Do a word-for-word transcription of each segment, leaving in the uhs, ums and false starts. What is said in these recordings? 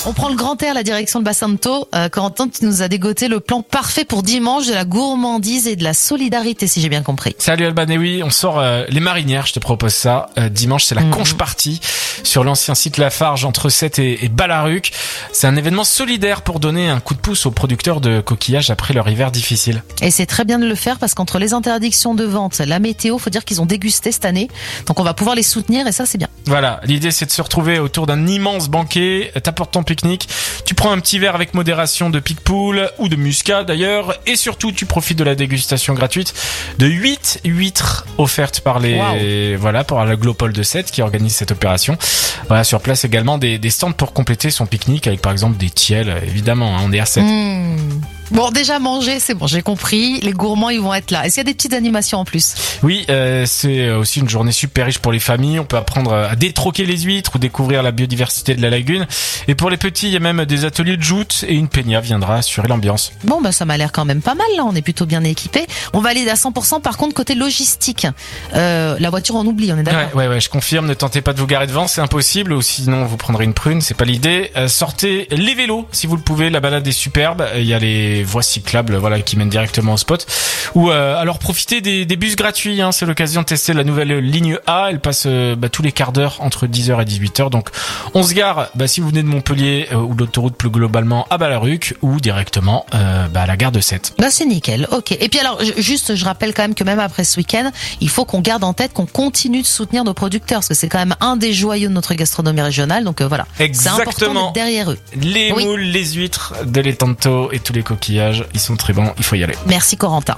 On prend le grand air, la direction de Bassanto. Euh, Corentin, tu nous as dégoté le plan parfait pour dimanche de la gourmandise et de la solidarité, si j'ai bien compris. Salut Alban, et oui, on sort euh, les marinières, je te propose ça. Euh, dimanche, c'est la mmh. conche partie sur l'ancien site Lafarge entre Sète et, et Balaruc. C'est un événement solidaire pour donner un coup de pouce aux producteurs de coquillages après leur hiver difficile. Et c'est très bien de le faire parce qu'entre les interdictions de vente, la météo, faut dire qu'ils ont dégusté cette année. Donc on va pouvoir les soutenir et ça, c'est bien. Voilà, l'idée c'est de se retrouver autour d'un immense banquet, t'apportes ton pique-nique, tu prends un petit verre avec modération de pique-poule ou de muscat d'ailleurs, et surtout tu profites de la dégustation gratuite de huit huîtres offertes par les wow. voilà par la Glopole de Sète qui organise cette opération. Voilà, sur place également des, des stands pour compléter son pique-nique avec par exemple des tiels, évidemment, hein, on est à Sète. Mmh. Bon, déjà manger, c'est bon, j'ai compris. Les gourmands, ils vont être là. Est-ce qu'il y a des petites animations en plus? Oui, euh, c'est aussi une journée super riche pour les familles. On peut apprendre à détroquer les huîtres ou découvrir la biodiversité de la lagune. Et pour les petits, il y a même des ateliers de joute et une peña viendra assurer l'ambiance. Bon, bah ça m'a l'air quand même pas mal là. On est plutôt bien équipés. On va aller à cent pour cent. Par contre, côté logistique, euh, la voiture on oublie, on est d'accord? Ouais, ouais, ouais, je confirme. Ne tentez pas de vous garer devant, c'est impossible. Ou sinon, vous prendrez une prune. C'est pas l'idée. Euh, sortez les vélos si vous le pouvez. La balade est superbe. Il y a les voies cyclables, voilà, qui mènent directement au spot. Ou euh, alors profitez des, des bus gratuits. Hein, c'est l'occasion de tester la nouvelle ligne A. Elle passe euh, bah, tous les quarts d'heure entre dix heures et dix-huit heures. Donc, on se gare. Bah, si vous venez de Montpellier euh, ou de l'autoroute plus globalement à Balaruc ou directement euh, bah, à la gare de Sète. Bah c'est nickel. Ok. Et puis alors, juste, je rappelle quand même que même après ce week-end, il faut qu'on garde en tête qu'on continue de soutenir nos producteurs parce que c'est quand même un des joyaux de notre gastronomie régionale. Donc euh, voilà. Exactement. C'est important d'être derrière eux. Les oui. moules, les huîtres, de l'étanto et tous les coquillages, ils sont très bons. Il faut y aller. Merci Corentin.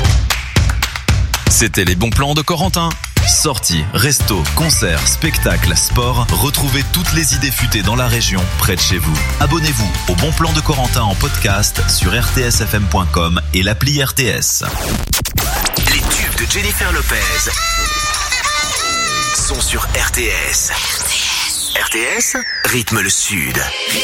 C'était les bons plans de Corentin. Sorties, restos, concerts, spectacles, sport. Retrouvez toutes les idées futées dans la région, près de chez vous. Abonnez-vous au Bon Plan de Corentin en podcast sur r t s f m point com et l'appli R T S. Les tubes de Jennifer Lopez sont sur R T S. R T S, rythme le sud.